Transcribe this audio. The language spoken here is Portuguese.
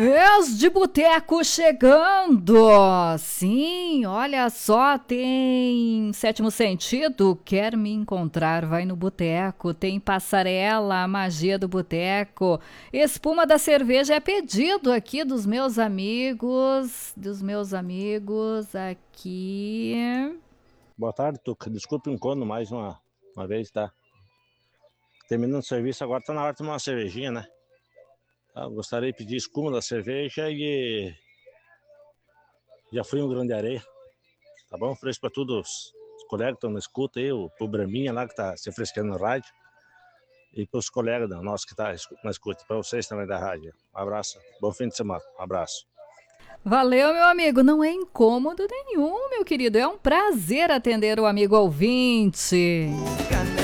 Vez de boteco chegando. Sim, olha só, tem Sétimo Sentido, quer me encontrar, vai no boteco. Tem Passarela, a magia do boteco. Espuma da cerveja é pedido aqui dos meus amigos aqui. Boa tarde, Tuca. Desculpe o encontro mais uma vez, tá? Terminando o serviço, agora tá na hora de tomar uma cervejinha, né? Eu gostaria de pedir escuma da cerveja e já fui um grão de areia, tá bom? Fresco pra todos os colegas que estão na escuta aí, pro Braminha lá que tá se frescando no rádio e pros colegas nossos que tá na escuta, pra vocês também da rádio. Um abraço, bom fim de semana, um abraço. Valeu, meu amigo. Não é incômodo nenhum, meu querido. É um prazer atender o amigo ouvinte.